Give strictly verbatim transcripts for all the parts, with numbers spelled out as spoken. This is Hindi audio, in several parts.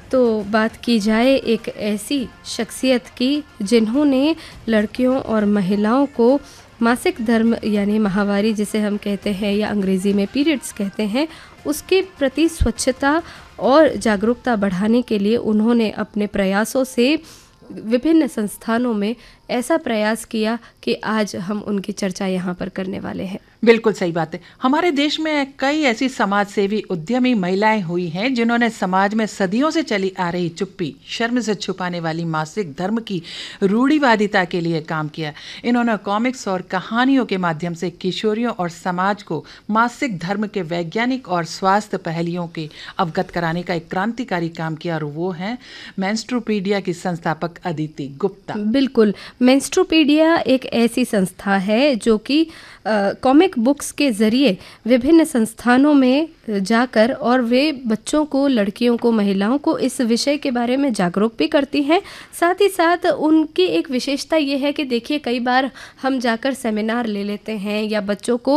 तो बात की जाए एक ऐसी शख्सियत की जिन्होंने लड़कियों और महिलाओं को मासिक धर्म यानी माहवारी जिसे हम कहते हैं या अंग्रेज़ी में पीरियड्स कहते हैं, उसके प्रति स्वच्छता और जागरूकता बढ़ाने के लिए उन्होंने अपने प्रयासों से विभिन्न संस्थानों में ऐसा प्रयास किया कि आज हम उनकी चर्चा यहाँ पर करने वाले हैं। बिल्कुल सही बात है। हमारे देश में कई ऐसी समाज सेवी उद्यमी महिलाएं हुई हैं जिन्होंने समाज में सदियों से चली आ रही चुप्पी, शर्म से छुपाने वाली मासिक धर्म की रूढ़िवादिता के लिए काम किया। इन्होंने कॉमिक्स और कहानियों के माध्यम से किशोरियों और समाज को मासिक धर्म के वैज्ञानिक और स्वास्थ्य पहलुओं के अवगत कराने का एक क्रांतिकारी काम किया और वो हैं मेंस्ट्रुपीडिया की संस्थापक अदिति गुप्ता। बिल्कुल, मेंस्ट्रुपीडिया एक ऐसी संस्था है जो कि कॉमिक बुक्स के ज़रिए विभिन्न संस्थानों में जाकर और वे बच्चों को, लड़कियों को, महिलाओं को इस विषय के बारे में जागरूक भी करती हैं। साथ ही साथ उनकी एक विशेषता ये है कि देखिए कई बार हम जाकर सेमिनार ले लेते हैं या बच्चों को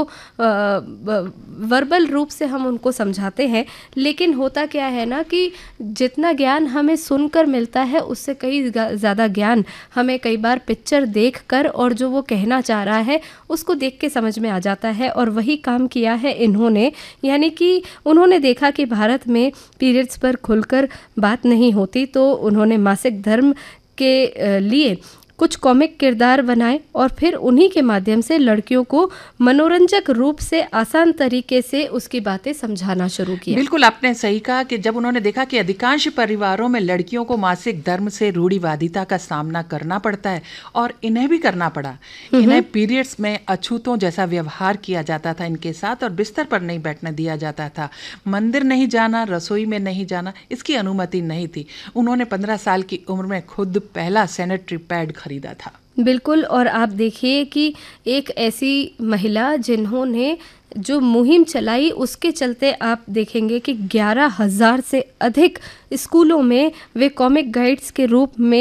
वर्बल रूप से हम उनको समझाते हैं, लेकिन होता क्या है ना कि जितना ज्ञान हमें सुनकर मिलता है उससे कई ज़्यादा ज्ञान हमें कई बार पिक्चर देखकर और जो वो कहना चाह रहा है उसको देख के समझ में आ जाता है। और वही काम किया है इन्होंने, यानी कि उन्होंने देखा कि भारत में पीरियड्स पर खुलकर बात नहीं होती, तो उन्होंने मासिक धर्म के लिए कुछ कॉमिक किरदार बनाए और फिर उन्हीं के माध्यम से लड़कियों को मनोरंजक रूप से आसान तरीके से उसकी बातें समझाना शुरू किया। बिल्कुल, आपने सही कहा कि जब उन्होंने देखा कि अधिकांश परिवारों में लड़कियों को मासिक धर्म से रूढ़िवादिता का सामना करना पड़ता है और इन्हें भी करना पड़ा। इन्हें पीरियड्स में अछूतों जैसा व्यवहार किया जाता था इनके साथ और बिस्तर पर नहीं बैठने दिया जाता था, मंदिर नहीं जाना, रसोई में नहीं जाना, इसकी अनुमति नहीं थी। उन्होंने पंद्रह साल की उम्र में खुद पहला सैनिटरी पैड खरीदा था। बिल्कुल, और आप देखिए कि एक ऐसी महिला जिन्होंने जो मुहिम चलाई उसके चलते आप देखेंगे कि ग्यारह हज़ार से अधिक स्कूलों में वे कॉमिक गाइड्स के रूप में